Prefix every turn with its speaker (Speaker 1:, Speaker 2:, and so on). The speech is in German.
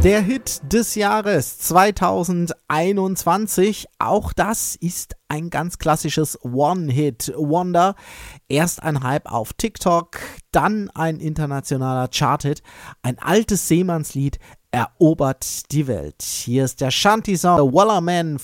Speaker 1: Der Hit des Jahres 2021, auch das ist ein ganz klassisches One-Hit-Wonder. Erst ein Hype auf TikTok, dann ein internationaler Charthit. Ein altes Seemannslied erobert die Welt. Hier ist der Shanty-Song The Waller Man